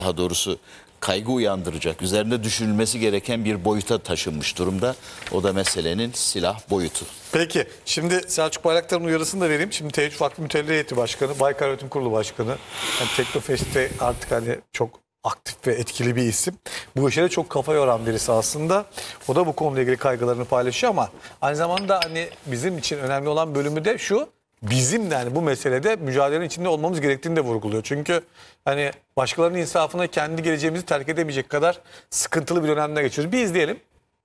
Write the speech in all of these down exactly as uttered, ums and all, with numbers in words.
daha doğrusu kaygı uyandıracak, üzerinde düşünülmesi gereken bir boyuta taşınmış durumda. O da meselenin silah boyutu. Peki şimdi Selçuk Bayraktar'ın uyarısını da vereyim. Şimdi T üç Vakfı Mütevelli Heyeti Başkanı, Baykar Yönetim Kurulu Başkanı. Yani Teknofest'te artık hani çok aktif ve etkili bir isim. Bu işe de çok kafa yoran birisi aslında. O da bu konuyla ilgili kaygılarını paylaşıyor ama aynı zamanda hani bizim için önemli olan bölümü de şu. Bizim de yani bu meselede mücadelenin içinde olmamız gerektiğini de vurguluyor. Çünkü hani başkalarının insafına kendi geleceğimizi terk edemeyecek kadar sıkıntılı bir dönemde geçiyoruz. Bir izleyelim.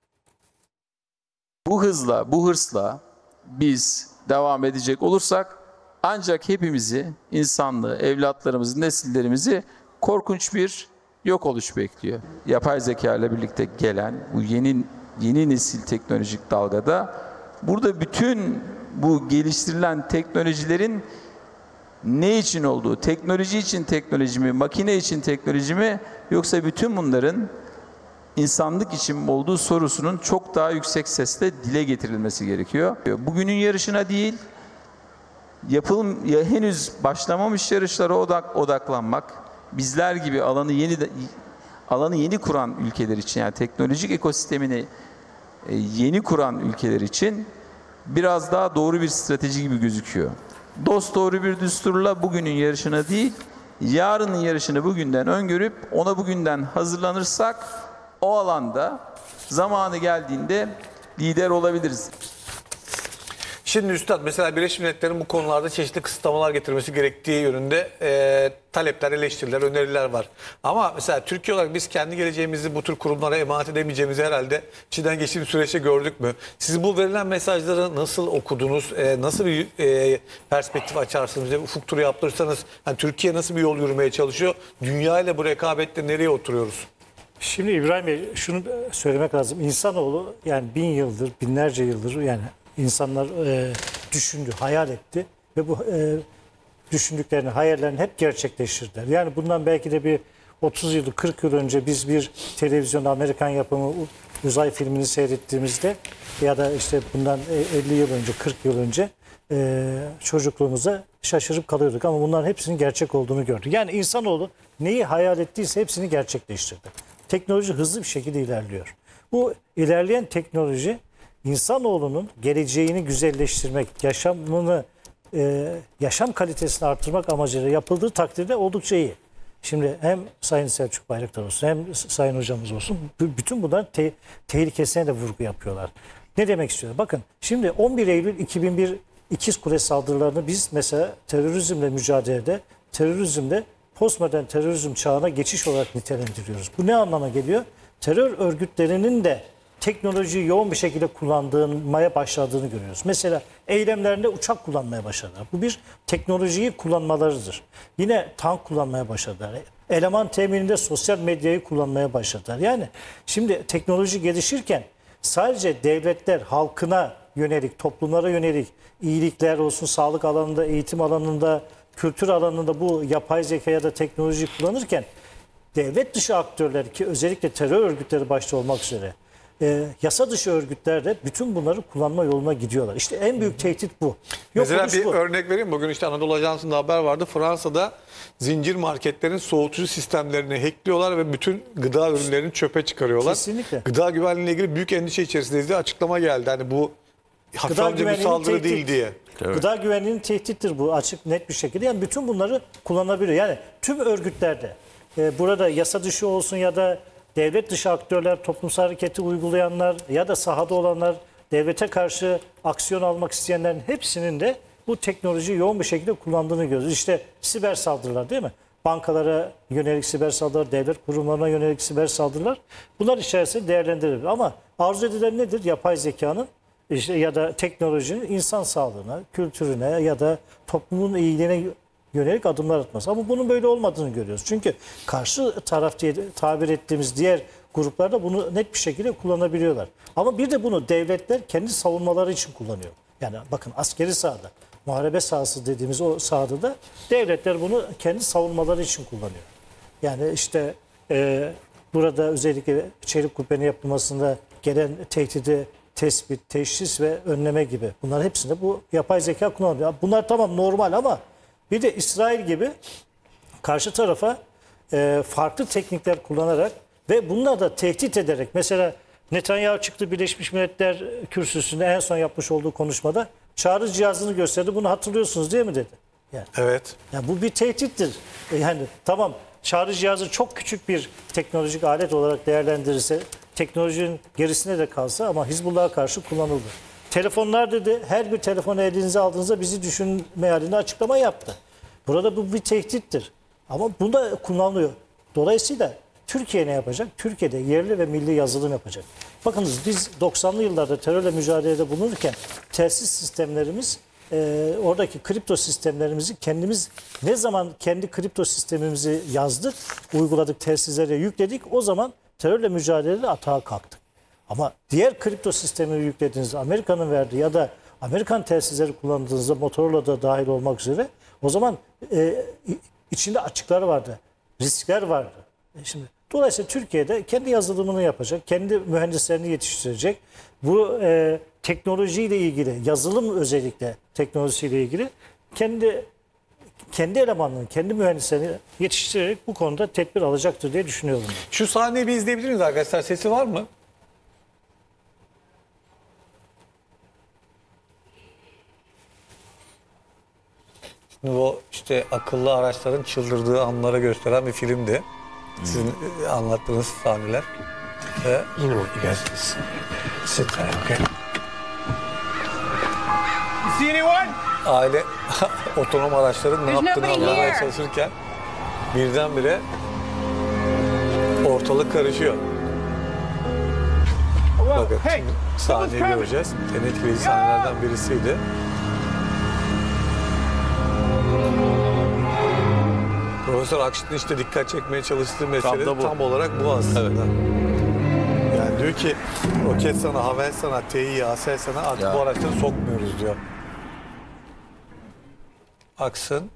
Bu hızla, bu hırsla biz devam edecek olursak ancak hepimizi, insanlığı, evlatlarımızı, nesillerimizi korkunç bir yok oluş bekliyor. Yapay zeka ile birlikte gelen bu yeni yeni nesil teknolojik dalgada burada bütün bu geliştirilen teknolojilerin ne için olduğu, teknoloji için teknoloji mi, makine için teknoloji mi, yoksa bütün bunların insanlık için olduğu sorusunun çok daha yüksek sesle dile getirilmesi gerekiyor. Bugünün yarışına değil, yapılım ya henüz başlamamış yarışlara odak odaklanmak, bizler gibi alanı yeni de, alanı yeni kuran ülkeler için, yani teknolojik ekosistemini e, yeni kuran ülkeler için biraz daha doğru bir strateji gibi gözüküyor. Dost doğru bir düsturla bugünün yarışına değil, yarının yarışını bugünden öngörüp ona bugünden hazırlanırsak o alanda zamanı geldiğinde lider olabiliriz. Şimdi Üstad, mesela Birleşmiş Milletler'in bu konularda çeşitli kısıtlamalar getirmesi gerektiği yönünde e, talepler, eleştiriler, öneriler var. Ama mesela Türkiye olarak biz kendi geleceğimizi bu tür kurumlara emanet edemeyeceğimizi herhalde içinden geçtiğimiz süreçte gördük mü? Siz bu verilen mesajları nasıl okudunuz? E, nasıl bir e, perspektif açarsınız? Bir ufuk turu yaptırırsanız yani Türkiye nasıl bir yol yürümeye çalışıyor? Dünya ile bu rekabette nereye oturuyoruz? Şimdi İbrahim Bey, şunu söylemek lazım. İnsanoğlu yani bin yıldır, binlerce yıldır yani insanlar e, düşündü, hayal etti ve bu e, düşündüklerini, hayallerini hep gerçekleştirdiler. Yani bundan belki de bir otuz yıl, kırk yıl önce biz bir televizyonda Amerikan yapımı uzay filmini seyrettiğimizde ya da işte bundan elli yıl önce, kırk yıl önce e, çocukluğumuza şaşırıp kalıyorduk. Ama bunların hepsinin gerçek olduğunu gördük. Yani insanoğlu neyi hayal ettiyse hepsini gerçekleştirdi. Teknoloji hızlı bir şekilde ilerliyor. Bu ilerleyen teknoloji İnsanoğlunun geleceğini güzelleştirmek, yaşamını, e, yaşam kalitesini artırmak amacıyla yapıldığı takdirde oldukça iyi. Şimdi hem Sayın Selçuk Bayraktar olsun hem Sayın Hocamız olsun bütün bunların te tehlikesine de vurgu yapıyorlar. Ne demek istiyorlar? Bakın şimdi on bir Eylül iki bin bir İkizkule saldırılarını biz mesela terörizmle mücadelede, terörizmde postmodern terörizm çağına geçiş olarak nitelendiriyoruz. Bu ne anlama geliyor? Terör örgütlerinin de teknolojiyi yoğun bir şekilde kullanmaya başladığını görüyoruz. Mesela eylemlerinde uçak kullanmaya başladılar. Bu bir teknolojiyi kullanmalarıdır. Yine tank kullanmaya başladılar. Eleman temininde sosyal medyayı kullanmaya başladılar. Yani şimdi teknoloji gelişirken sadece devletler halkına yönelik, toplumlara yönelik iyilikler olsun, sağlık alanında, eğitim alanında, kültür alanında bu yapay zeka ya da teknoloji kullanırken devlet dışı aktörler ki özellikle terör örgütleri başta olmak üzere E, yasa dışı örgütler de bütün bunları kullanma yoluna gidiyorlar. İşte en büyük tehdit bu. Yok, Mesela bir bu. örnek vereyim. Bugün işte Anadolu Ajansı'nda haber vardı. Fransa'da zincir marketlerin soğutucu sistemlerini hackliyorlar ve bütün gıda ürünlerini çöpe çıkarıyorlar. Kesinlikle. Gıda güvenliğiyle ilgili büyük endişe içerisindeyiz diye açıklama geldi. Hani bu hafifçe bir saldırı tehdit. değil diye. Evet. Gıda güvenliğinin tehdittir bu, açık net bir şekilde. Yani bütün bunları kullanabiliyor. Yani tüm örgütlerde e, burada yasa dışı olsun ya da devlet dışı aktörler, toplumsal hareketi uygulayanlar ya da sahada olanlar, devlete karşı aksiyon almak isteyenlerin hepsinin de bu teknolojiyi yoğun bir şekilde kullandığını görüyoruz. İşte siber saldırılar değil mi? Bankalara yönelik siber saldırılar, devlet kurumlarına yönelik siber saldırılar. Bunlar içerisinde değerlendirilir. Ama arzu edilen nedir? Yapay zekanın işte ya da teknolojinin insan sağlığına, kültürüne ya da toplumun iyiliğine yönelik adımlar atması. Ama bunun böyle olmadığını görüyoruz. Çünkü karşı taraf diye tabir ettiğimiz diğer gruplar da bunu net bir şekilde kullanabiliyorlar. Ama bir de bunu devletler kendi savunmaları için kullanıyor. Yani bakın askeri sahada, muharebe sahası dediğimiz o sahada da devletler bunu kendi savunmaları için kullanıyor. Yani işte e, burada özellikle çelik kubbenin yapılmasında gelen tehdidi tespit, teşhis ve önleme gibi bunlar hepsinde bu yapay zeka kullanılıyor. Bunlar tamam normal ama bir de İsrail gibi karşı tarafa e, farklı teknikler kullanarak ve bunları da tehdit ederek, mesela Netanyahu çıktı Birleşmiş Milletler Kürsüsü'nde en son yapmış olduğu konuşmada çağrı cihazını gösterdi. Bunu hatırlıyorsunuz değil mi dedi. Yani, Evet. yani bu bir tehdittir. E, Yani tamam, çağrı cihazı çok küçük bir teknolojik alet olarak değerlendirirse, teknolojinin gerisine de kalsa ama Hizbullah'a karşı kullanıldı. Telefonlar dedi, her bir telefonu elinize aldığınızda bizi düşünme halinde açıklama yaptı. Burada bu bir tehdittir. Ama bu da kullanılıyor. Dolayısıyla Türkiye ne yapacak? Türkiye'de yerli ve milli yazılım yapacak. Bakınız biz doksanlı yıllarda terörle mücadelede bulunurken telsiz sistemlerimiz, e, oradaki kripto sistemlerimizi kendimiz ne zaman kendi kripto sistemimizi yazdık, uyguladık, telsizlere yükledik, o zaman terörle mücadelede atağa kalktık. Ama diğer kripto sistemleri yüklediğinizde, Amerika'nın verdiği ya da Amerikan telsizleri kullandığınızda, Motorola da dahil olmak üzere, o zaman e, içinde açıklar vardı, riskler vardı. E şimdi dolayısıyla Türkiye'de kendi yazılımını yapacak, kendi mühendislerini yetiştirecek. Bu e, teknolojiyle ilgili, yazılım özellikle teknolojisiyle ilgili kendi kendi elemanlarını, kendi mühendislerini yetiştirerek bu konuda tedbir alacaktır diye düşünüyorum. Şu sahneyi bir izleyebilir miyiz arkadaşlar? Sesi var mı? Şimdi o işte akıllı araçların çıldırdığı anlara gösteren bir filmdi. Sizin e, anlattığınız sahneler. Ve You know what, you guys? Sit, sit there, okay? You see anyone? aile otonom araçların ne There's yaptığını nobody anlamaya here. çalışırken birdenbire ortalık karışıyor. Bakın hey, şimdi someone's sahneyi coming. göreceğiz. En etkileyici sahnelerden birisiydi. Profesör Akşit'in işte dikkat çekmeye çalıştığı mesele Tam da bu. tam olarak bu aslında. Yani diyor ki Roketsan'a, Havelsan'a, T İ'ye, Aselsan'a artık Ya. bu araçları sokmuyoruz diyor. Aksın.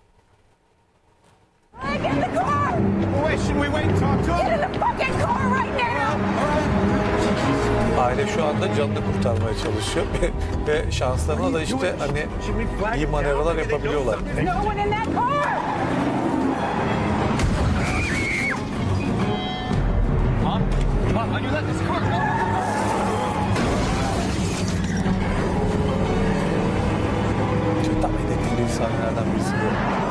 Get in the car! Wait, should we wait and talk to Get him? in the fucking car right now! Aile şu anda canını kurtarmaya çalışıyor ve şanslarına da işte hani Should we flag iyi it manevralar down? Maybe they know yapabiliyorlar. something. No one in that car! Mom? Mom, how do you let this car go? Çok tam etkili sahnelerden birisi bu.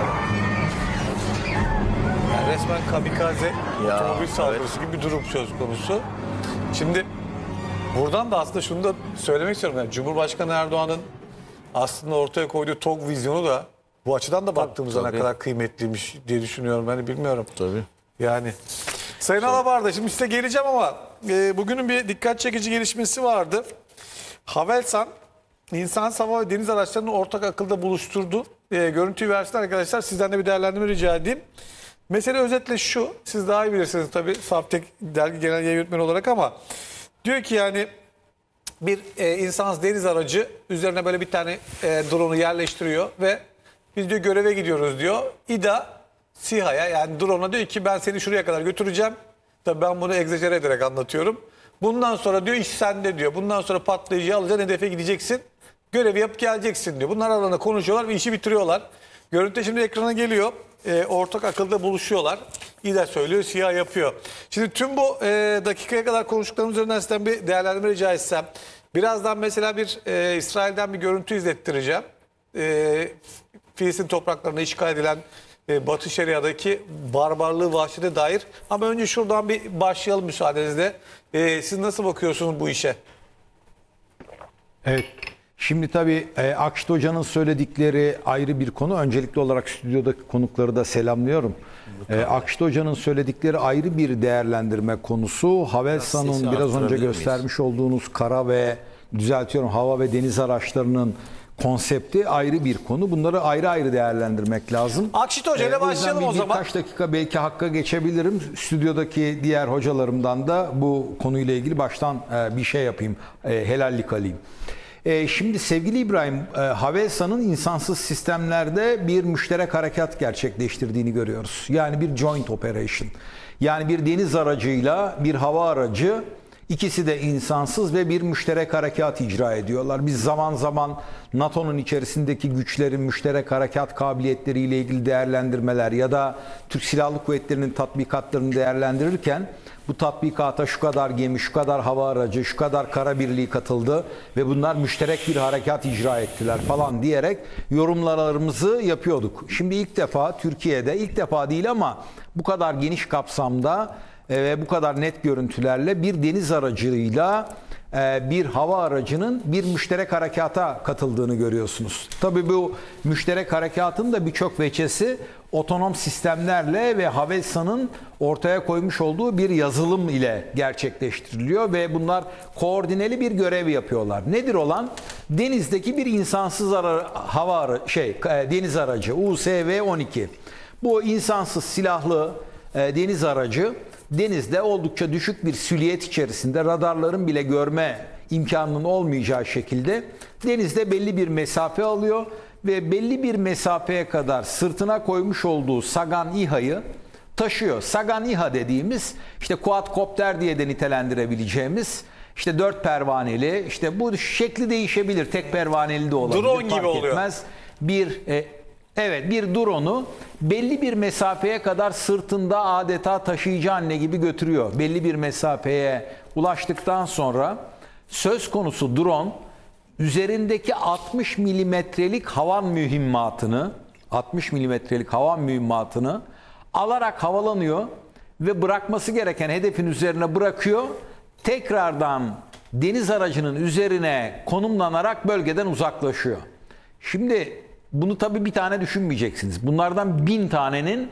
Yani resmen kamikaze Ya, otomobil saldırısı gibi bir durum söz konusu. Şimdi buradan da aslında şunu da söylemek istiyorum. Yani Cumhurbaşkanı Erdoğan'ın aslında ortaya koyduğu TOG vizyonu da bu açıdan da baktığımızda ne tabii. kadar kıymetliymiş diye düşünüyorum. Ben de bilmiyorum. Tabii. Yani Sayın Alabarda şimdi size geleceğim ama e, bugünün bir dikkat çekici gelişmesi vardı. Havelsan insan, hava ve deniz araçlarını ortak akılda buluşturdu. E, görüntüyü versin arkadaşlar. Sizden de bir değerlendirme rica edeyim. Mesele özetle şu. Siz daha iyi bilirsiniz tabii Saftek dergi genel yayın yönetmeni olarak ama diyor ki yani bir e, insansız deniz aracı üzerine böyle bir tane e, drone'u yerleştiriyor ve biz diyor göreve gidiyoruz diyor. İDA SİHA'ya yani drone'a diyor ki ben seni şuraya kadar götüreceğim. Tabii ben bunu egzajere ederek anlatıyorum. Bundan sonra diyor iş sende diyor. Bundan sonra patlayıcıyı alacaksın, hedefe gideceksin. Görevi yapıp geleceksin diyor. Bunlar aralarında konuşuyorlar ve işi bitiriyorlar. Görüntü şimdi ekrana geliyor. E, ortak akılda buluşuyorlar. İDA söylüyor, SİHA yapıyor. Şimdi tüm bu e, dakikaya kadar konuştuklarımız üzerinden sizden bir değerlendirme rica etsem. Birazdan mesela bir e, İsrail'den bir görüntü izlettireceğim. E, Filistin topraklarına işgal edilen e, Batı Şeria'daki barbarlığı, vahşete dair. Ama önce şuradan bir başlayalım müsaadenizle. E, siz nasıl bakıyorsunuz bu işe? Evet. Şimdi tabii e, Akşit Hoca'nın söyledikleri ayrı bir konu. Öncelikli olarak stüdyodaki konukları da selamlıyorum. E, Akşit Hoca'nın söyledikleri ayrı bir değerlendirme konusu. Havelsan'ın Sesi biraz önce arttırabilir miyiz? göstermiş olduğunuz kara ve düzeltiyorum hava ve deniz araçlarının konsepti ayrı bir konu. Bunları ayrı ayrı değerlendirmek lazım. Akşit Hoca ile E, o yüzden başlayalım bir- o zaman. Birkaç dakika belki hakka geçebilirim. Stüdyodaki diğer hocalarımdan da bu konuyla ilgili baştan e, bir şey yapayım. E, helallik alayım. E, şimdi sevgili İbrahim, e, Havelsan'ın insansız sistemlerde bir müşterek harekat gerçekleştirdiğini görüyoruz. Yani bir joint operation. Yani bir deniz aracıyla bir hava aracı İkisi de insansız ve bir müşterek harekat icra ediyorlar. Biz zaman zaman NATO'nun içerisindeki güçlerin müşterek harekat kabiliyetleriyle ilgili değerlendirmeler ya da Türk Silahlı Kuvvetleri'nin tatbikatlarını değerlendirirken bu tatbikata şu kadar gemi, şu kadar hava aracı, şu kadar kara birliği katıldı ve bunlar müşterek bir harekat icra ettiler falan diyerek yorumlarımızı yapıyorduk. Şimdi ilk defa Türkiye'de, ilk defa değil ama bu kadar geniş kapsamda ve bu kadar net görüntülerle bir deniz aracıyla bir hava aracının bir müşterek harekata katıldığını görüyorsunuz. Tabii bu müşterek harekatın da birçok veçesi otonom sistemlerle ve Havelsan'ın ortaya koymuş olduğu bir yazılım ile gerçekleştiriliyor ve bunlar koordineli bir görev yapıyorlar. Nedir olan? Denizdeki bir insansız ara, hava ara, şey deniz aracı U S V on iki. Bu insansız silahlı e, deniz aracı denizde oldukça düşük bir süliyet içerisinde radarların bile görme imkanının olmayacağı şekilde denizde belli bir mesafe alıyor ve belli bir mesafeye kadar sırtına koymuş olduğu Sagan İHA'yı taşıyor. Sagan İHA dediğimiz işte quadcopter diye de nitelendirebileceğimiz işte dört pervaneli, işte bu şekli değişebilir, tek pervaneli de olabilir, Drone gibi fark oluyor. etmez. Bir e, evet bir drone'u belli bir mesafeye kadar sırtında adeta taşıyıcı anne gibi götürüyor. Belli bir mesafeye ulaştıktan sonra söz konusu drone üzerindeki altmış milimetrelik havan mühimmatını altmış milimetrelik havan mühimmatını alarak havalanıyor ve bırakması gereken hedefin üzerine bırakıyor. Tekrardan deniz aracının üzerine konumlanarak bölgeden uzaklaşıyor. Şimdi bunu tabii bir tane düşünmeyeceksiniz. Bunlardan bin tanenin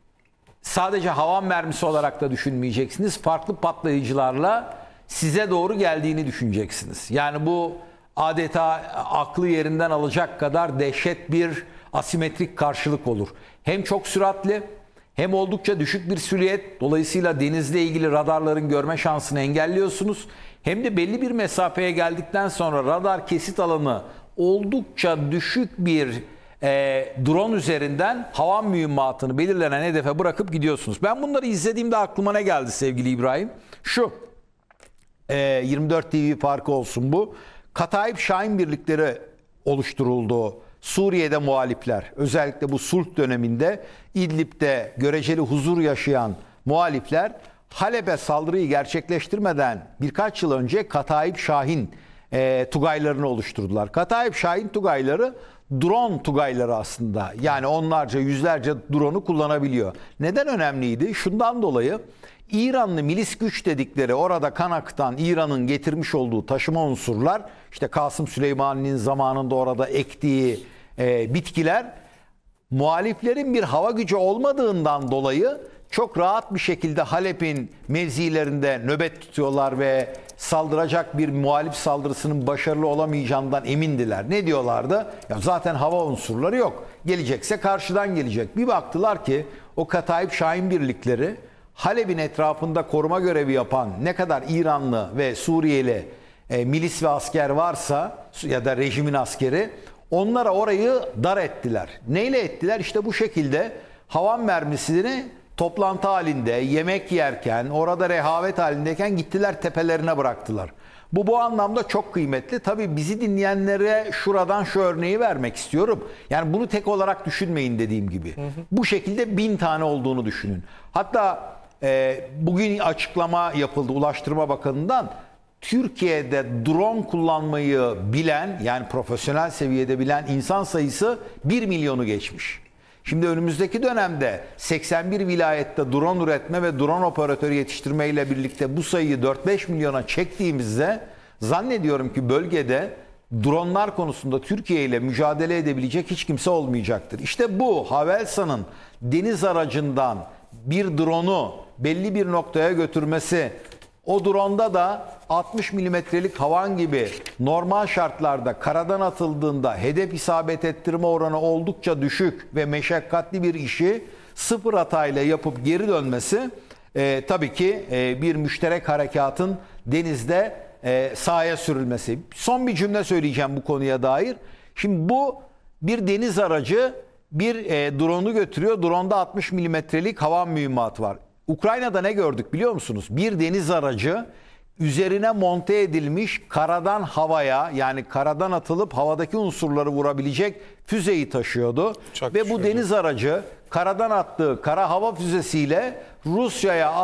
sadece havan mermisi olarak da düşünmeyeceksiniz. Farklı patlayıcılarla size doğru geldiğini düşüneceksiniz. Yani bu adeta aklı yerinden alacak kadar dehşet bir asimetrik karşılık olur. Hem çok süratli hem oldukça düşük bir süliyet. Dolayısıyla denizle ilgili radarların görme şansını engelliyorsunuz. Hem de belli bir mesafeye geldikten sonra radar kesit alanı oldukça düşük bir e, drone üzerinden havan mühimmatını belirlenen hedefe bırakıp gidiyorsunuz. Ben bunları izlediğimde aklıma ne geldi sevgili İbrahim? Şu, e, yirmi dört T V farkı olsun bu. Kataib Şahin birlikleri oluşturuldu. Suriye'de muhalifler, özellikle bu sulh döneminde İdlib'de göreceli huzur yaşayan muhalifler Halep'e saldırıyı gerçekleştirmeden birkaç yıl önce Kataib Şahin e, Tugaylarını oluşturdular. Kataib Şahin Tugayları drone Tugayları aslında. Yani onlarca, yüzlerce drone'u kullanabiliyor. Neden önemliydi? Şundan dolayı İranlı milis güç dedikleri orada kan akıtan İran'ın getirmiş olduğu taşıma unsurlar, işte Kasım Süleyman'ın zamanında orada ektiği e, bitkiler, muhaliflerin bir hava gücü olmadığından dolayı çok rahat bir şekilde Halep'in mevzilerinde nöbet tutuyorlar ve saldıracak bir muhalif saldırısının başarılı olamayacağından emindiler. Ne diyorlardı? Ya zaten hava unsurları yok. Gelecekse karşıdan gelecek. Bir baktılar ki o Kataib Şahin birlikleri Halep'in etrafında koruma görevi yapan ne kadar İranlı ve Suriyeli e, milis ve asker varsa ya da rejimin askeri, onlara orayı dar ettiler. Neyle ettiler? İşte bu şekilde havan mermisini toplantı halinde, yemek yerken, orada rehavet halindeyken gittiler tepelerine bıraktılar. Bu bu anlamda çok kıymetli. Tabii bizi dinleyenlere şuradan şu örneği vermek istiyorum. Yani bunu tek olarak düşünmeyin dediğim gibi. Hı hı. Bu şekilde bin tane olduğunu düşünün. Hatta e, bugün açıklama yapıldı Ulaştırma Bakanı'ndan. Türkiye'de drone kullanmayı bilen, yani profesyonel seviyede bilen insan sayısı bir milyonu geçmiş. Şimdi önümüzdeki dönemde seksen bir vilayette drone üretme ve drone operatörü yetiştirme ile birlikte bu sayıyı dört beş milyona çektiğimizde zannediyorum ki bölgede dronlar konusunda Türkiye ile mücadele edebilecek hiç kimse olmayacaktır. İşte bu Havelsan'ın deniz aracından bir drone'u belli bir noktaya götürmesi, o drone'da da altmış milimetrelik havan gibi normal şartlarda karadan atıldığında hedef isabet ettirme oranı oldukça düşük ve meşakkatli bir işi sıfır hatayla yapıp geri dönmesi e, tabii ki e, bir müşterek harekatın denizde e, sahaya sürülmesi. Son bir cümle söyleyeceğim bu konuya dair. Şimdi bu bir deniz aracı bir e, drone'u götürüyor. Drone'da altmış milimetrelik havan mühimmatı var. Ukrayna'da ne gördük biliyor musunuz? Bir deniz aracı üzerine monte edilmiş karadan havaya, yani karadan atılıp havadaki unsurları vurabilecek füzeyi taşıyordu. Uçak Ve bu düşürdü. deniz aracı karadan attığı kara hava füzesiyle Rusya'ya